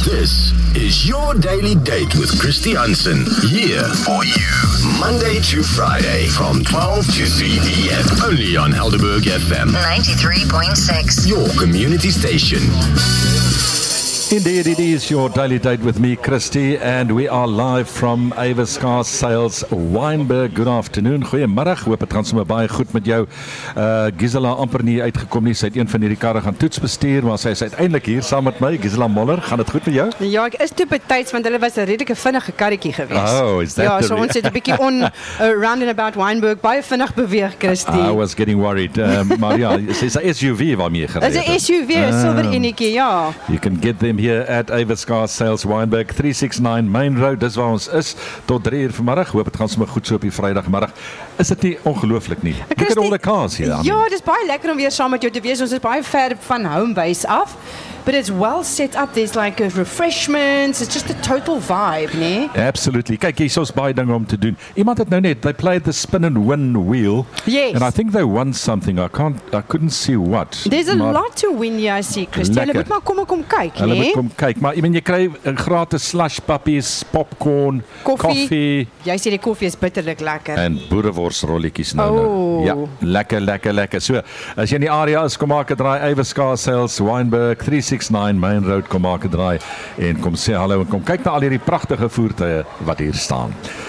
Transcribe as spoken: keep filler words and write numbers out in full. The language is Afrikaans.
This is your daily date with Christy Hansen, here for you, Monday to Friday from twelve to three p.m. only on Helderberg F M ninety-three point six, your community station. Indeed, it is your daily date with me, Christy, and we are live from Avis Car Sales Wynberg. Good afternoon, goeiemiddag, hoop het gaan sommer baie goed met jou. uh, Gisela amper nie uitgekom nie, sy het een van hierdie karre gaan toets bestuur, maar sy is uiteindelik hier saam met my. Gisela Moller, gaan het goed met jou? Ja, ek is toe betyds, want hulle was 'n redelike vinnige karretjie geweest. Oh, is that Ja, the so re- ons het 'n bietjie on uh, round and about Wynberg, baie vinnig beweeg, Christy. I was getting worried, uh, maar ja, sy is 'n S U V waarmee jy gery Is 'n het. S U V, 'n silwer enetjie, ja. You can get them here at Avis Car Sales Wynberg, three sixty-nine Main Road. Dis waar ons is tot drie uur vanmiddag. Hoop dit gaan sommer goed so op die Vrydagmiddag. Is dit nie ongelooflik nie? Look at all the cars here. I mean. Ja, dis baie lekker om weer saam met jou te wees. Ons is baie ver van Homebase af. But it's well set up. There's like a refreshments. It's just a total vibe, nee? Absolutely. Kyk, hier's ons baie dinge om te doen. Iemand het nou net, they played the spin and win wheel. Yes. And I think they won something. I can't, I couldn't see what. There's a maar lot to win here, I see, Christy. Hulle Lekker. moet maar kom en kom kyk, Hulle moet nee? kom kyk, maar ek meen jy kry 'n gratis slush puppies, popcorn, Koffie. koffie Jy sê die koffie is bitterlik lekker. en boereworsrolletjies nou nou. Oh. Ja, lekker, lekker, lekker. So, as jy in die area is, kom maak 'n draai Avis Car Sales Wynberg, three sixty-nine Main Road, kom maak 'n draai en kom sê hallo en kom kyk na al hierdie pragtige voertuie wat hier staan.